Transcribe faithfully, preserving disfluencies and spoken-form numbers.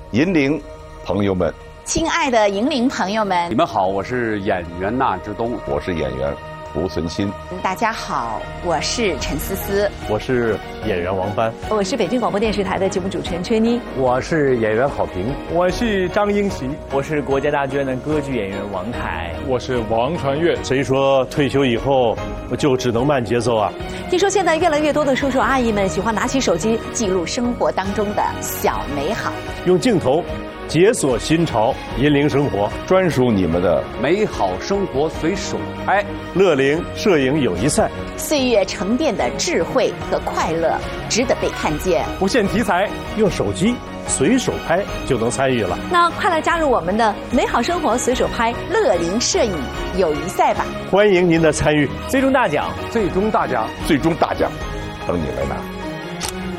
银铃朋友们， 亲爱的银铃朋友们， 你们好，我是演员纳之东， 我是演员胡存新。 大家好，我是陈思思， 我是演员王帆， 我是北京广播电视台的节目主持人崔妮， 我是演员郝平， 我是张英喜， 我是国家大剧院的歌剧演员王凯， 我是王传岳。 谁说退休以后就只能慢节奏啊？ 听说现在越来越多的叔叔阿姨们喜欢拿起手机记录生活当中的小美好， 用镜头解锁新潮，引领生活， 专属你们的美好生活随手拍。 乐龄摄影友谊赛， 岁月沉淀的智慧和快乐值得被看见。 不限题材， 用手机随手拍就能参与了。 那快来加入我们的美好生活随手拍乐龄摄影友谊赛吧！ 欢迎您的参与， 最终大奖， 最终大奖， 最终大奖，等你来拿。